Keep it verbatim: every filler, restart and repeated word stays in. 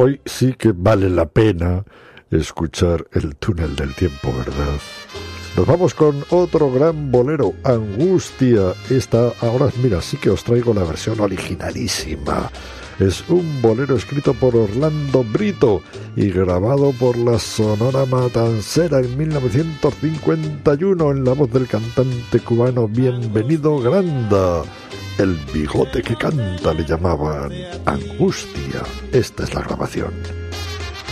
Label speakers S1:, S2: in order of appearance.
S1: hoy sí que vale la pena escuchar El túnel del tiempo, ¿verdad? Nos vamos con otro gran bolero, Angustia. Esta, ahora mira, sí que os traigo la versión originalísima. Es un bolero escrito por Orlando Brito y grabado por la Sonora Matancera en mil novecientos cincuenta y uno en la voz del cantante cubano Bienvenido Granda. El bigote que canta le llamaban. Angustia. Esta es la grabación.